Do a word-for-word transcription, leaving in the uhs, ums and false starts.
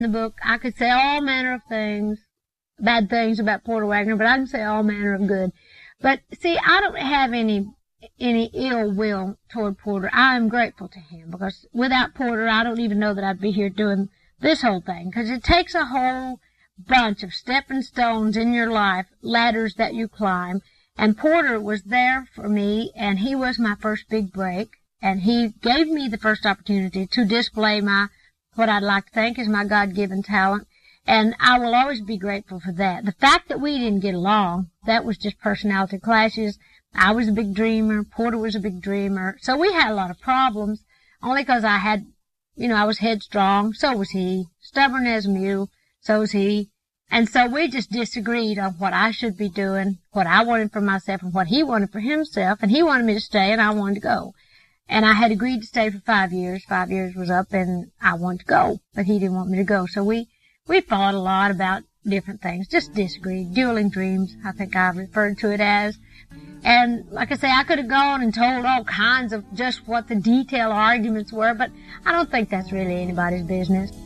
the book, I could say all manner of things, bad things about Porter Wagoner, but I can say all manner of good. But see, I don't have any any ill will toward Porter. I am grateful to him, because without Porter, I don't even know that I'd be here doing this whole thing, because it takes a whole bunch of stepping stones in your life, ladders that you climb, and Porter was there for me, and he was my first big break, and he gave me the first opportunity to display my, what I'd like to think is my God-given talent, and I will always be grateful for that. The fact that we didn't get along, that was just personality clashes. I was a big dreamer, Porter was a big dreamer, so we had a lot of problems, only because I had, you know, I was headstrong, so was he, stubborn as a mule, so was he, and so we just disagreed on what I should be doing, what I wanted for myself, and what he wanted for himself, and he wanted me to stay, and I wanted to go. And I had agreed to stay for five years. Five years was up, and I wanted to go, but he didn't want me to go, so we, we fought a lot about different things, just disagreed, dueling dreams, I think I referred to it as. And like I say, I could have gone and told all kinds of just what the detailed arguments were, but I don't think that's really anybody's business.